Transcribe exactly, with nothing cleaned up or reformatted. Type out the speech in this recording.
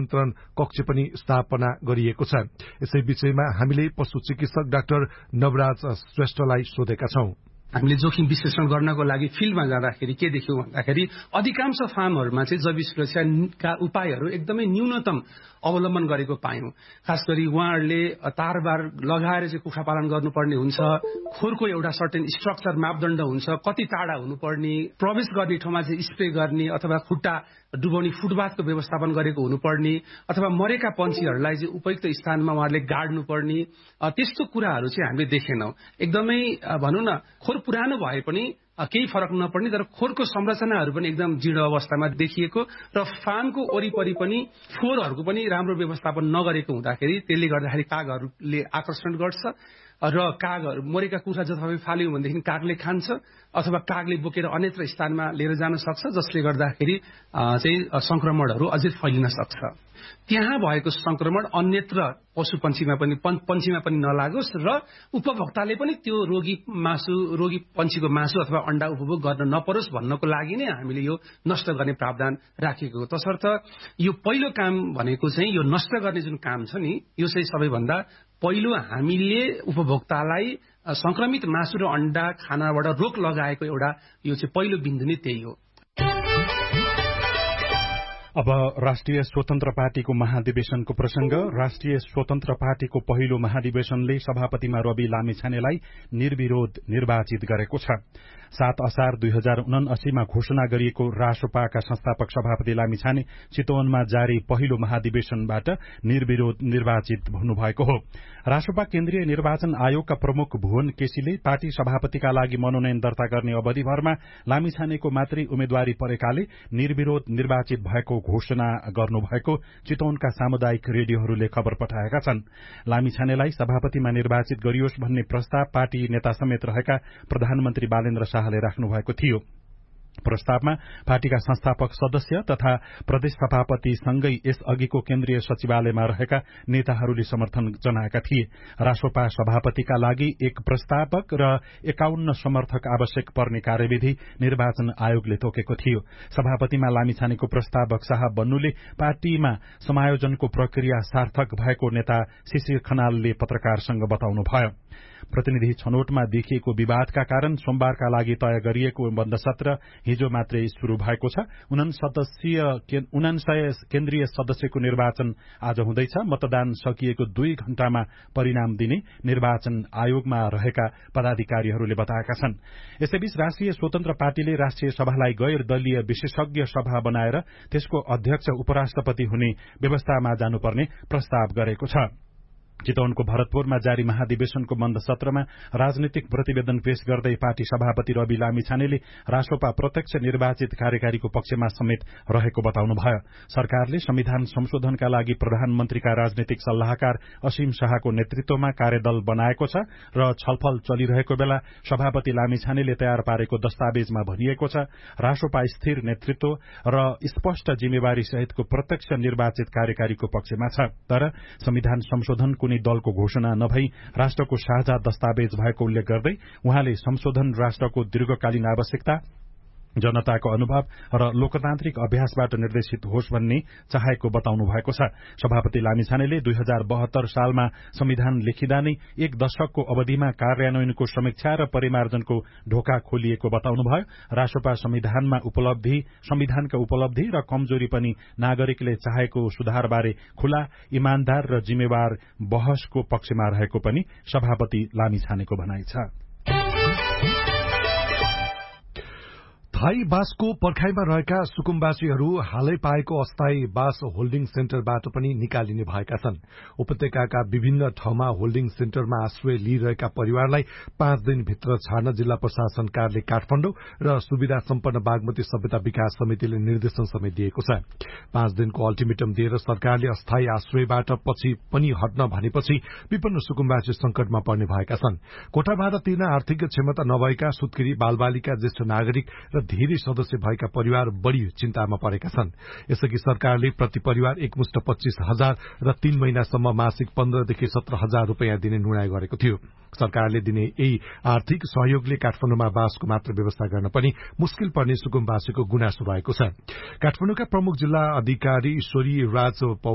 नियन्त्रण कक्ष पनि स्थापना गरिएको छ। यसै विषयमा हामीले पशु चिकित्सक डाक्टर नवराज श्रेष्ठलाई सोधेका छौं। हामीले जोखिम विश्लेषण गर्नको लागि फिल्डमा जाँदाखेरि के देख्यौं भन्दाखेरि अधिकांश फार्महरूमा चाहिँ जैविक सुरक्षाका उपायहरू एकदमै न्यूनतम अवलम्बन गरेको पायौं। खास गरी उहाँहरूले तारबार लगाएर चाहिँ कुखुरा पालन गर्नुपर्ने हुन्छ, खोरको एउटा सर्टेन स्ट्रक्चर मापदण्ड हुन्छ, कति टाढा हुनुपर्ने, प्रवेश गर्ने ठाउँमा चाहिँ स्प्रे गर्ने अथवा खुट्टा डुबाउने फुटबाथको व्यवस्थापन गरेको हुनुपर्ने अथवा मरेका पन्छीहरूलाई चाहिँ उपयुक्त स्थानमा उहाँहरूले गाड्नुपर्ने, त्यस्तो कुराहरू चाहिँ हामीले देखेनौं। एकदमै भनौं न खोर पुरानो भए पनि केही फरक नपर्ने तर खोरको संरचनाहरू पनि एकदम जीर्ण अवस्थामा देखिएको र फार्मको वरिपरि पनि फोहोरहरूको पनि राम्रो व्यवस्थापन नगरेको हुँदाखेरि त्यसले गर्दाखेरि कागहरूले आकर्षण गर्छ र कागहरू मरेका कुखुरा जथाभावी फाल्यौं भनेदेखि कागले खान्छ अथवा कागले बोकेर अन्यत्र स्थानमा लिएर जान सक्छ, जसले गर्दाखेरि चाहिँ संक्रमणहरू अझै फैलिन सक्छ। त्यहाँ भएको संक्रमण अन्यत्र पशु पन्छीमा पनि पन्छीमा पनि नलागोस् र उपभोक्ताले पनि त्यो रोगी मासु रोगी पन्छीको मासु अथवा अण्डा उपभोग गर्न नपरोस् भन्नको लागि नै हामीले यो नष्ट गर्ने प्रावधान राखेको हो। तसर्थ यो पहिलो काम भनेको चाहिँ यो नष्ट गर्ने जुन काम छ नि, यो चाहिँ सबैभन्दा पहिलो हामीले उपभोक्तालाई संक्रमित मासु र अण्डा खानाबाट रोक लगाएको एउटा यो चाहिँ पहिलो बिन्दु नै त्यही हो। अब राष्ट्रिय स्वतन्त्र पार्टीको महाधिवेशनको प्रसंग। राष्ट्रिय स्वतन्त्र पार्टीको पहिलो महाधिवेशनले सभापतिमा रवि लामिछानेलाई निर्विरोध निर्वाचित गरेको छ। सात असार दुई हजार उनासीमा घोषणा गरिएको रासोपाका संस्थापक सभापति लामिछाने चितवनमा जारी पहिलो महाधिवेशनबाट निर्विरोध निर्वाचित हुनुभएको हो। रासोपा केन्द्रीय निर्वाचन आयोगका प्रमुख भुवन केसीले पार्टी सभापतिका लागि मनोनयन दर्ता गर्ने अवधिभरमा लामिछानेको मात्रै उम्मेद्वारी परेकाले निर्विरोध निर्वाचित भएको घोषणा गर्नुभएको चितवनका सामुदायिक रेडियोहरूले खबर पठाएका छन्। लामिछानेलाई सभापतिमा निर्वाचित गरियोस् भन्ने प्रस्ताव पार्टी नेता समेत रहेका प्रधानमन्त्री बालेन्द्र शाहले राख्नु भएको थियो। प्रस्तावमा पार्टीका संस्थापक सदस्य तथा प्रदेश सभापति सँगै यस अघिको केन्द्रीय सचिवालयमा रहेका नेताहरूले समर्थन जनाएका थिए। रासोपा सभापतिका लागि एक प्रस्तावक र एकाउन्न समर्थक आवश्यक पर्ने कार्यविधि निर्वाचन आयोगले तोकेको थियो। सभापतिमा लामिछानेको प्रस्तावक साहब बन्नुले पार्टीमा समायोजनको प्रक्रिया सार्थक भएको नेता शिशिर खनालले पत्रकारसँग बताउनुभयो। प्रतिनिधि छनौटमा देखिएको विवादका कारण सोमबारका लागि तय गरिएको बन्द सत्र हिजो मात्रै शुरू भएको छ। उनासय केन्द्रीय सदस्यको निर्वाचन आज हुँदैछ। मतदान सकिएको दुई घण्टामा परिणाम दिने निर्वाचन आयोगमा रहेका पदाधिकारीहरूले बताएका छन्। यसैबीच राष्ट्रिय स्वतन्त्र पार्टीले राष्ट्रिय सभालाई गैर दलीय विशेषज्ञ सभा बनाएर त्यसको अध्यक्ष उपराष्ट्रपति हुने व्यवस्थामा जानुपर्ने प्रस्ताव गरेको छ। चितवनको भरतपुरमा जारी महाधिवेशनको बन्द सत्रमा राजनीतिक प्रतिवेदन पेश गर्दै पार्टी सभापति रवि लामिछानेले रासोपा प्रत्यक्ष निर्वाचित कार्यकारीको पक्षमा समेत रहेको बताउनुभयो। सरकारले संविधान संशोधनका लागि प्रधानमन्त्रीका राजनीतिक सल्लाहकार असीम शाहको नेतृत्वमा कार्यदल बनाएको छ र छलफल चलिरहेको बेला सभापति लामिछानेले तयार पारेको दस्तावेजमा भनिएको छ रासोपा स्थिर नेतृत्व र स्पष्ट जिम्मेवारी सहितको प्रत्यक्ष निर्वाचित कार्यकारीको पक्षमा छ। तर संविधान संशोधन कुनै दलको घोषणा नभई राष्ट्रको साझा दस्तावेज भएको उल्लेख गर्दै उहाँले संशोधन राष्ट्रको दीर्घकालीन आवश्यकता, जनताको अनुभव र लोकतान्त्रिक अभ्यासबाट निर्देशित होस् भन्ने चाहेको बताउनु भएको छ। सभापति लामिछानेले दुई हजार बहत्तर सालमा संविधान लेखिँदा नै एक दशकको अवधिमा कार्यान्वयनको समीक्षा र परिमार्जनको ढोका खोलिएको बताउनुभयो। रासोपा संविधानमा उपलब्धि संविधानका उपलब्धि र कमजोरी पनि नागरिकले चाहेको सुधारबारे खुला, इमानदार र जिम्मेवार बहसको पक्षमा रहेको पनि सभापति लामिछानेको भनाइ छ। थाई बाँसको पर्खाइमा रहेका सुकुम्बासीहरू हालै पाएको अस्थायी बाँस होल्डिङ सेन्टरबाट पनि निकालिने भएका छन्। उपत्यकाका विभिन्न ठाउँमा होल्डिङ सेन्टरमा आश्रय लिइरहेका परिवारलाई पाँच दिनभित्र छाड्न जिल्ला प्रशासन कार्यालय काठमाडौँ र सुविधा सम्पन्न बागमती सभ्यता विकास समितिले निर्देशन समेत दिएको छ। पाँच दिनको अल्टिमेटम दिएर सरकारले अस्थायी आश्रयबाट पछि पनि हट्न भनेपछि विपन्न सुकुम्बासी संकटमा पर्ने भएका छन्। कोठा भाडा तिर्न आर्थिक क्षमता नभएका सुत्केरी, बालबालिका, ज्येष्ठ नागरिक र धेरै सदस्य भएका परिवार बढ़ी चिन्तामा परेका छन्। यसअघि सरकारले प्रति परिवार एकमुष्ट पच्चीस हजार र तीन महिनासम्म मासिक पन्ध्रदेखि सत्र हजार रूपियाँ दिने निर्णय गरेको थियो। सरकारले दिने यही आर्थिक सहयोगले काठमाडौँमा बाँसको मात्र व्यवस्था गर्न पनि मुस्किल पर्ने सुकुम्बासीको गुनासो रहेको छ। काठमाडौँका प्रमुख जिल्ला अधिकारी ईश्वरी राज